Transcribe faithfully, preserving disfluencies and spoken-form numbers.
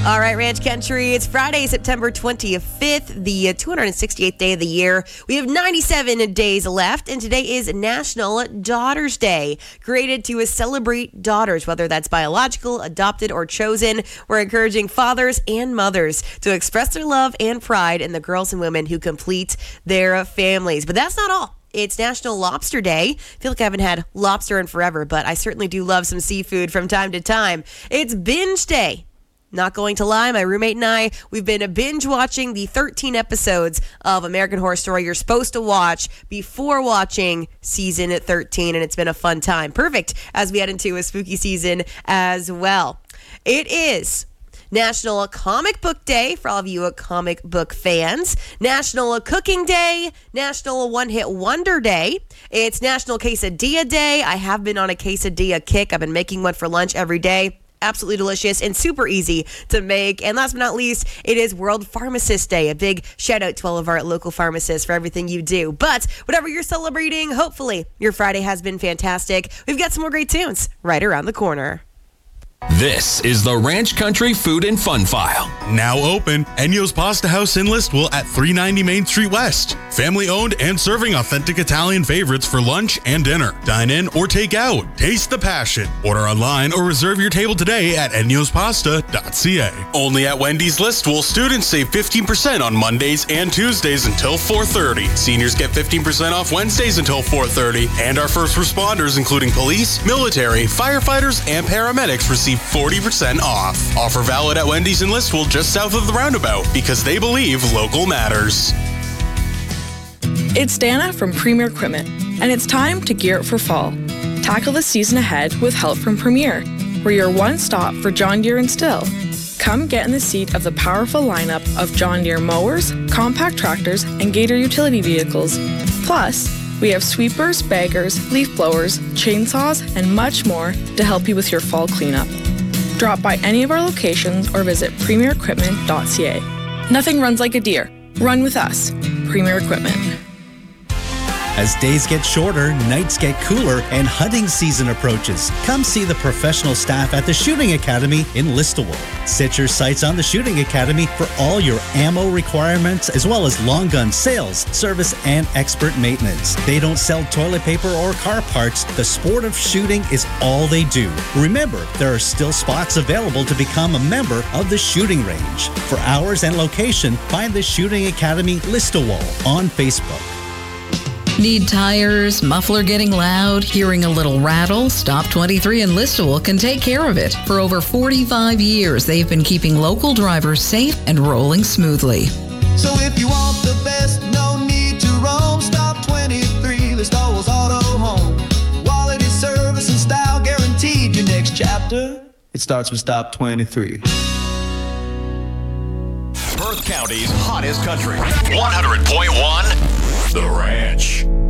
All right, Ranch Country, it's Friday, September twenty-fifth, the two hundred sixty-eighth day of the year. We have ninety-seven days left, and today is National Daughters Day, created to celebrate daughters, whether that's biological, adopted, or chosen. We're encouraging fathers and mothers to express their love and pride in the girls and women who complete their families. But that's not all. It's National Lobster Day. I feel like I haven't had lobster in forever, but I certainly do love some seafood from time to time. It's Binge Day. Not going to lie, my roommate and I, we've been binge watching the thirteen episodes of American Horror Story you're supposed to watch before watching season thirteen, and it's been a fun time. Perfect as we head into a spooky season as well. It is National Comic Book Day for all of you comic book fans. National Cooking Day. National One Hit Wonder Day. It's National Quesadilla Day. I have been on a quesadilla kick. I've been making one for lunch every day. Absolutely delicious and super easy to make. And last but not least, it is World Pharmacist Day. A big shout out to all of our local pharmacists for everything you do. But whatever you're celebrating, hopefully your Friday has been fantastic. We've got some more great tunes right around the corner. This is the Ranch Country Food and Fun File. Now open, Ennio's Pasta House in Listowel at three ninety Main Street West. Family owned and serving authentic Italian favorites for lunch and dinner. Dine in or take out. Taste the passion. Order online or reserve your table today at ennios pasta dot c a. Only at Wendy's Listowel, students save fifteen percent on Mondays and Tuesdays until four thirty. Seniors get fifteen percent off Wednesdays until four thirty. And our first responders, including police, military, firefighters, and paramedics, receive forty percent off. Offer valid at Wendy's in Listowel just south of the roundabout because they believe local matters. It's Dana from Premier Equipment, and it's time to gear up for fall. Tackle the season ahead with help from Premier. We're your one stop for John Deere and Still. Come get in the seat of the powerful lineup of John Deere mowers, compact tractors, and Gator utility vehicles. Plus, we have sweepers, baggers, leaf blowers, chainsaws, and much more to help you with your fall cleanup. Drop by any of our locations or visit premier equipment dot c a. Nothing runs like a deer. Run with us. Premier Equipment. As days get shorter, nights get cooler, and hunting season approaches, come see the professional staff at the Shooting Academy in Listowel. Set your sights on the Shooting Academy for all your ammo requirements, as well as long gun sales, service, and expert maintenance. They don't sell toilet paper or car parts. The sport of shooting is all they do. Remember, there are still spots available to become a member of the shooting range. For hours and location, find the Shooting Academy Listowel on Facebook. Need tires, muffler getting loud, hearing a little rattle? Stop twenty-three in Listowel can take care of it. For over forty-five years, they've been keeping local drivers safe and rolling smoothly. So if you want the best, no need to roam. Stop twenty-three, Listowel's Auto Home. Quality service and style guaranteed. Your next chapter, it starts with Stop twenty-three. Perth County's hottest country. one hundred point one The Ranch.